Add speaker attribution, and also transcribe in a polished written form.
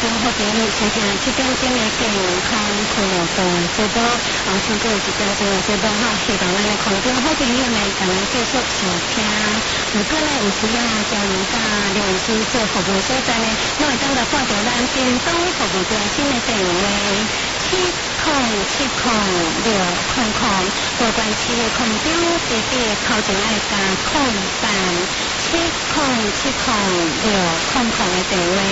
Speaker 1: 众好朋友，收听7点钟的健康快乐饭节目，超过1点钟的节目哈，希望咱的空中好朋友们能够继续收听。如果呢有需要交流甲刘医师做服务所在呢，我会当来拨到咱叮咚服务中心的电话7070600，有关系的空中直接头前爱加空档7070600的电话。